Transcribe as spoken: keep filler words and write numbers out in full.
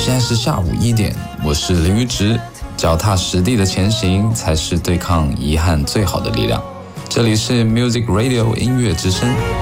现在是下午一点，我是林于直。脚踏实地的前行才是对抗遗憾最好的力量。这里是 Music Radio 音乐之声。